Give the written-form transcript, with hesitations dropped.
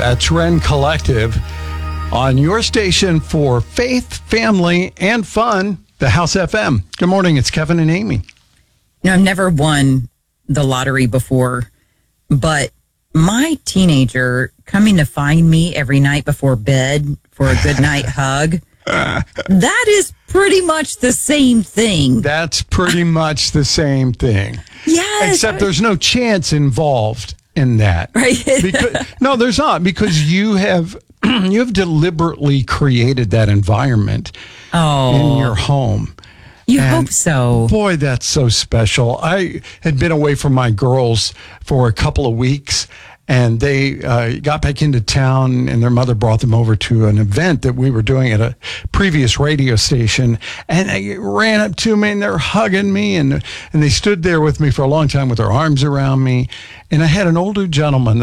That's Ren Collective on your station for faith, family, and fun, the House FM. Good morning. It's Kevin and Amy. I've never won the lottery before, but my teenager coming to find me every night before bed for a good night hug, that is pretty much the same thing. That's pretty much the same thing. Yes. Except there's no chance involved in that. Right. No, there's not, because you have deliberately created that environment in your home. You hope so. Boy, that's so special. I had been away from my girls for a couple of weeks, and they got back into town, and their mother brought them over to an event that we were doing at a previous radio station, and they ran up to me, and they're hugging me, and they stood there with me for a long time with their arms around me, and I had an older gentleman